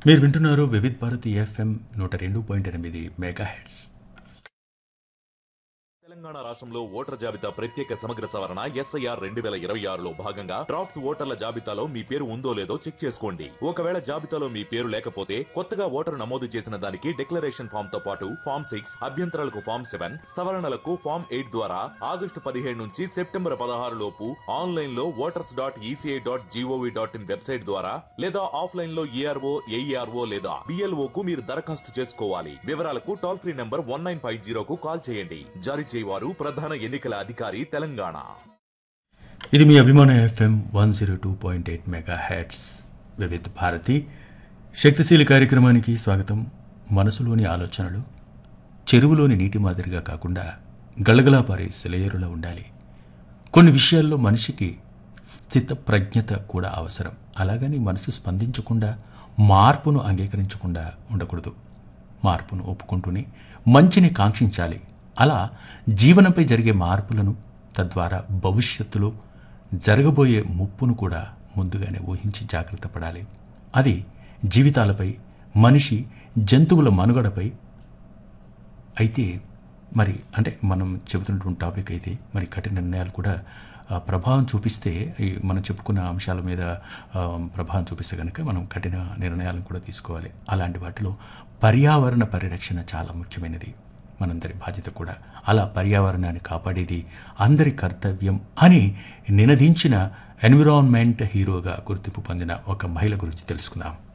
మీరు వింటున్నారు Vividh Bharati FM 102.8 megahertz. Telangana రాష్ట్రంలో ఓటర్ జాబితా ప్రత్యేక సమగ్ర సవరణ SIR 2026లో భాగంగా డ్రాఫ్ట్స్ ఓటర్ల జాబితాలో మీ పేరు ఉందో లేదో చెక్ చేసుకోండి. ఒకవేళ జాబితాలో మీ పేరు లేకపోతే కొత్తగా ఓటరు నమోదు చేసిన దానికి డిక్లరేషన్ ఫామ్ తో పాటు ఫామ్ 6, అభ్యంతరాలకు ఫామ్ 7, సవరణలకు ఫామ్ 8 ద్వారా ఆగస్టు 17 నుంచి సెప్టెంబర్ 16 లోపు ఆన్లైన్ లో voters.eci.gov.in వెబ్సైట్ ద్వారా లేదా ఆఫ్లైన్ లో ERO, AERO లేదా BLO కు మీరు దరఖాస్తు చేసుకోవాలి. వివరాలకు టోల్ ఫ్రీ నంబర్ 1950 కు కాల్ చేయండి. జారీ వారు ప్రధాన ఎన్నికల అధికారి తెలంగాణ. ఇది మీ అభిమాన ఎఫ్ఎం 102.8 మెగాహెర్ట్జ్ వివిధ భారతి శక్తిశీలి కార్యక్రమానికి స్వాగతం. మనసులోని ఆలోచనలు చెరువులోని నీటి మాదిరిగా కాకుండా గలగలా పారే సెలయేరులా ఉండాలి. కొన్ని విషయాల్లో మనిషికి స్థిత ప్రజ్ఞత కూడా అవసరం. అలాగని మనసు స్పందించకుండా మార్పును అంగీకరించకుండా ఉండకూడదు. మార్పును ఒప్పుకుంటూనే మంచిని కాంక్షించాలి. అలా జీవనంపై జరిగే మార్పులను, తద్వారా భవిష్యత్తులో జరగబోయే ముప్పును కూడా ముందుగానే ఊహించి జాగ్రత్త పడాలి. అది జీవితాలపై, మనిషి జంతువుల మనుగడపై అయితే మరి అంటే మనం చెబుతున్నటువంటి టాపిక్ అయితే మరి కఠిన నిర్ణయాలు కూడా ప్రభావం చూపిస్తే, మనం చెప్పుకున్న అంశాల మీద ప్రభావం చూపిస్తే కనుక మనం కఠిన నిర్ణయాలను కూడా తీసుకోవాలి. అలాంటి వాటిలో పర్యావరణ పరిరక్షణ చాలా ముఖ్యమైనది. మనందరి బాధ్యత కూడా. అలా పర్యావరణాన్ని కాపాడేది అందరి కర్తవ్యం అని నినదించిన ఎన్విరాన్మెంట్ హీరోగా గుర్తింపు పొందిన ఒక మహిళ గురించి తెలుసుకుందాం.